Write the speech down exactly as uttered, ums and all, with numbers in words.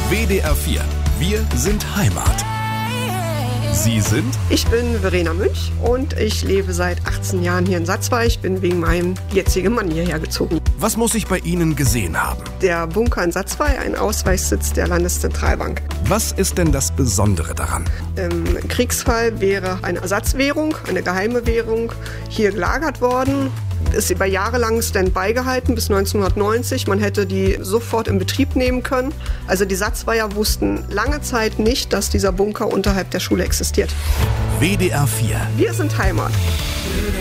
W D R vier. Wir sind Heimat. Sie sind? Ich bin Verena Münch und ich lebe seit achtzehn Jahren hier in Satzwey. Ich bin wegen meinem jetzigen Mann hierher gezogen. Was muss ich bei Ihnen gesehen haben? Der Bunker in Satzwey, ein Ausweichsitz der Landeszentralbank. Was ist denn das Besondere daran? Im Kriegsfall wäre eine Ersatzwährung, eine geheime Währung, hier gelagert worden. Ist über Jahre lang Standby gehalten, bis neunzehnhundertneunzig. Man hätte die sofort in Betrieb nehmen können. Also die Satzweier wussten lange Zeit nicht, dass dieser Bunker unterhalb der Schule existiert. W D R vier. Wir sind Heimat.